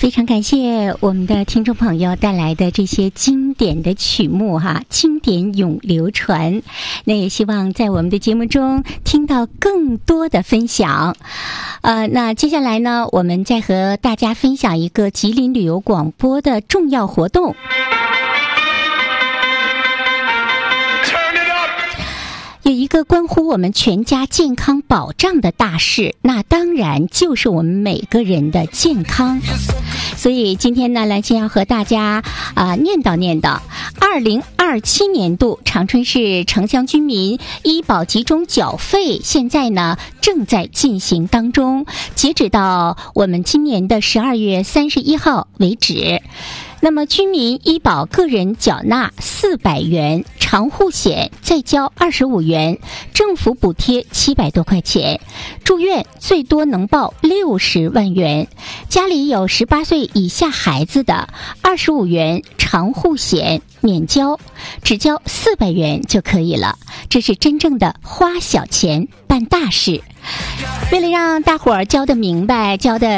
非常感谢我们的听众朋友带来的这些经典的曲目哈，经典永流传。那也希望在我们的节目中听到更多的分享。那接下来呢，我们再和大家分享一个吉林旅游广播的重要活动。有一个关乎我们全家健康保障的大事，那当然就是我们每个人的健康。所以今天呢，蓝青要和大家念叨2027年度长春市城乡居民医保集中缴费，现在呢正在进行当中，截止到我们今年的12月31号为止。那么居民医保个人缴纳400元，长户险再交25元，政府补贴700多块钱，住院最多能报60万元，家里有18岁以下孩子的25元长户险免交，只交400元就可以了。这是真正的花小钱办大事。为了让大伙儿交得明白，交得